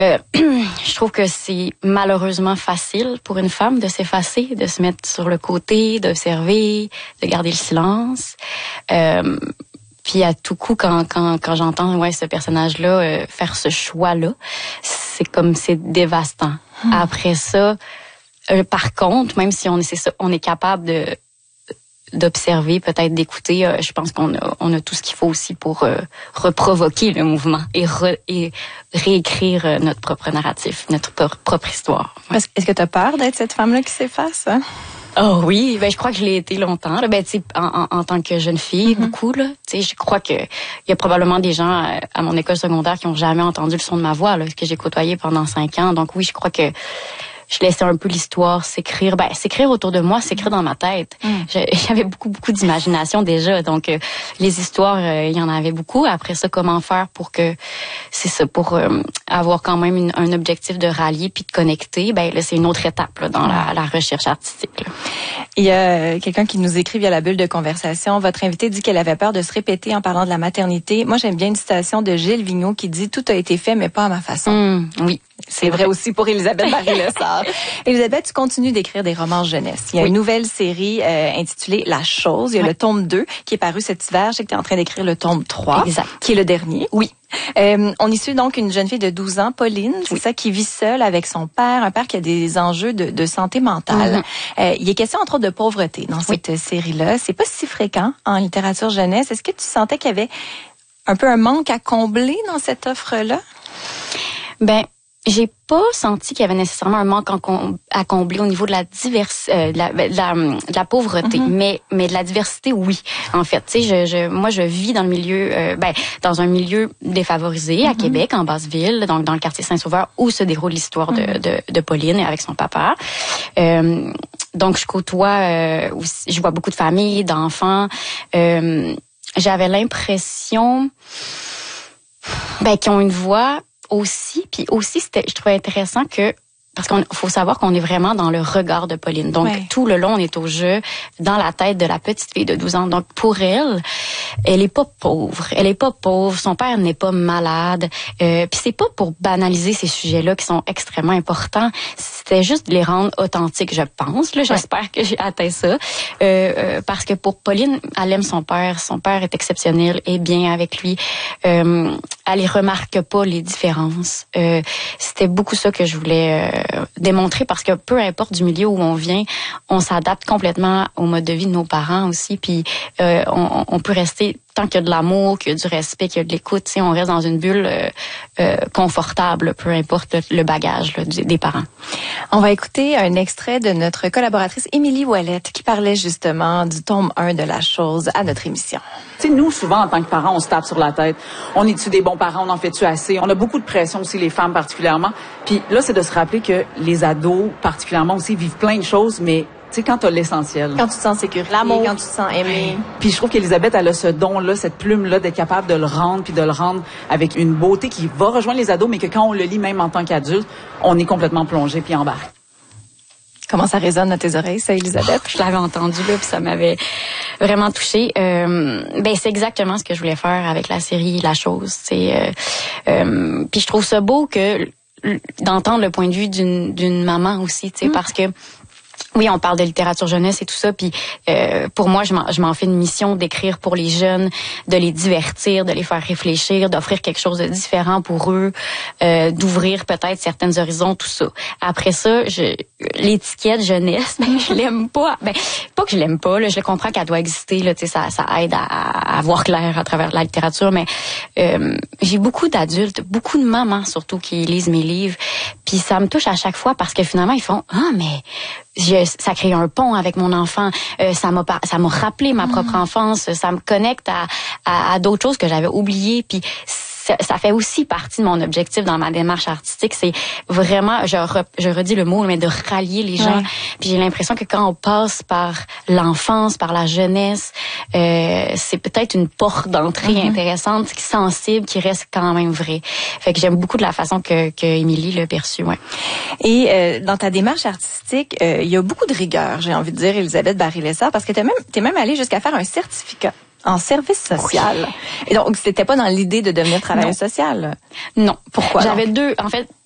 Je trouve que c'est malheureusement facile pour une femme de s'effacer, de se mettre sur le côté, d'observer, de garder le silence. Puis à tout coup, quand j'entends ce personnage-là faire ce choix-là, c'est dévastant. Après ça, par contre, même si on est capable d'observer, peut-être d'écouter, je pense qu'on a tout ce qu'il faut aussi pour reprovoquer le mouvement et réécrire notre propre narratif, notre propre histoire. Ouais. Est-ce que tu as peur d'être cette femme-là qui s'efface? Hein? Oh oui, je crois que je l'ai été longtemps. Là. Tu sais, en tant que jeune fille, beaucoup là. Tu sais, je crois que il y a probablement des gens à mon école secondaire qui ont jamais entendu le son de ma voix, là, que j'ai côtoyé pendant 5 ans. Donc oui, je crois que je laissais un peu l'histoire s'écrire. S'écrire autour de moi, s'écrire dans ma tête. J'avais beaucoup d'imagination déjà. Donc, les histoires, il y en avait beaucoup. Après ça, comment faire pour avoir quand même un objectif de rallier puis de connecter, là, c'est une autre étape là, dans la recherche artistique. Là. Il y a quelqu'un qui nous écrit via la bulle de conversation. Votre invitée dit qu'elle avait peur de se répéter en parlant de la maternité. Moi, j'aime bien une citation de Gilles Vigneault qui dit « Tout a été fait, mais pas à ma façon ». Oui. C'est vrai aussi pour Elisabeth Barré-Lessard. Elisabeth, tu continues d'écrire des romans jeunesse. Il y a une nouvelle série intitulée La Chose. Il y a le tome 2 qui est paru cet hiver. Je sais que tu es en train d'écrire le tome 3, qui est le dernier. Oui. On y suit donc une jeune fille de 12 ans, Pauline, c'est ça, qui vit seule avec son père, un père qui a des enjeux de santé mentale. Il est question entre autres de pauvreté dans cette série-là. C'est pas si fréquent en littérature jeunesse. Est-ce que tu sentais qu'il y avait un peu un manque à combler dans cette offre-là? J'ai pas senti qu'il y avait nécessairement un manque à combler au niveau de la de la pauvreté, mais de la diversité, oui. En fait, tu sais, moi je vis dans le milieu, dans un milieu défavorisé à Québec, en Basse-Ville, donc dans le quartier Saint-Sauveur, où se déroule l'histoire de Pauline avec son papa. Donc je côtoie, je vois beaucoup de familles, d'enfants. J'avais l'impression, qu'ils ont une voix. Puis aussi, je trouvais intéressant que, parce qu'il faut savoir qu'on est vraiment dans le regard de Pauline. Donc, tout le long, on est au jeu, dans la tête de la petite fille de 12 ans. Donc, pour elle est pas pauvre. Elle est pas pauvre. Son père n'est pas malade. Puis c'est pas pour banaliser ces sujets-là qui sont extrêmement importants. C'était juste de les rendre authentiques, je pense. Là, j'espère que j'ai atteint ça. Parce que pour Pauline, elle aime son père. Son père est exceptionnel et bien avec lui. Elle ne remarque pas les différences. C'était beaucoup ça que je voulais démontrer, parce que peu importe du milieu où on vient, on s'adapte complètement au mode de vie de nos parents aussi, puis on peut rester, tant qu'il y a de l'amour, qu'il y a du respect, qu'il y a de l'écoute, on reste dans une bulle confortable, peu importe le bagage là, des parents. On va écouter un extrait de notre collaboratrice Émilie Ouellette qui parlait justement du tome 1 de La Chose à notre émission. Tu sais, nous, souvent, en tant que parents, on se tape sur la tête. On est-tu des bons parents? On en fait-tu assez? On a beaucoup de pression aussi, les femmes particulièrement. Puis là, c'est de se rappeler que les ados, particulièrement aussi, vivent plein de choses, mais tu sais, quand t'as l'essentiel. Quand tu te sens sécurité, l'amour, quand tu te sens aimé. Puis je trouve qu'Elisabeth, elle a ce don-là, cette plume-là, d'être capable de le rendre, puis de le rendre avec une beauté qui va rejoindre les ados, mais que quand on le lit, même en tant qu'adulte, on est complètement plongé puis embarqué. Comment ça résonne dans tes oreilles, ça, Elisabeth? Je l'avais entendu, là, puis ça m'avait vraiment touchée. C'est exactement ce que je voulais faire avec la série La Chose. Puis je trouve ça beau que d'entendre le point de vue d'une maman aussi, tu sais, parce que oui, on parle de littérature jeunesse et tout ça, puis pour moi, je m'en fais une mission d'écrire pour les jeunes, de les divertir, de les faire réfléchir, d'offrir quelque chose de différent pour eux, d'ouvrir peut-être certains horizons, tout ça. Après ça, l'étiquette jeunesse, je l'aime pas. Pas que je l'aime pas, là, je comprends qu'elle doit exister, là, tu sais, ça aide à voir clair à travers la littérature, mais j'ai beaucoup d'adultes, beaucoup de mamans surtout qui lisent mes livres, puis ça me touche à chaque fois parce que finalement ils font mais ça crée un pont avec mon enfant, ça m'a rappelé ma propre enfance, ça me connecte à d'autres choses que j'avais oubliées, puis ça fait aussi partie de mon objectif dans ma démarche artistique, c'est vraiment, je redis le mot, mais de rallier les gens. Puis j'ai l'impression que quand on passe par l'enfance, par la jeunesse, c'est peut-être une porte d'entrée intéressante, sensible, qui reste quand même vraie. Fait que j'aime beaucoup de la façon que Émilie l'a perçue. Et dans ta démarche artistique, il y a beaucoup de rigueur, j'ai envie de dire, Elisabeth Barré-Lessard, parce que t'es même allée jusqu'à faire un certificat en service social. Et donc, c'était pas dans l'idée de devenir travailleuse sociale? Non. Pourquoi? J'avais deux, en fait,